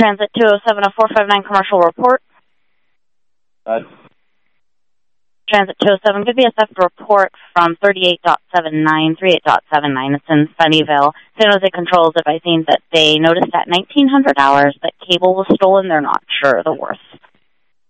Transit 207 of 459 commercial report. Transit 207 could be a theft report from 38.79. It's in Sunnyvale. San Jose Control is advising that they noticed at 1900 hours that cable was stolen. They're not sure the worth.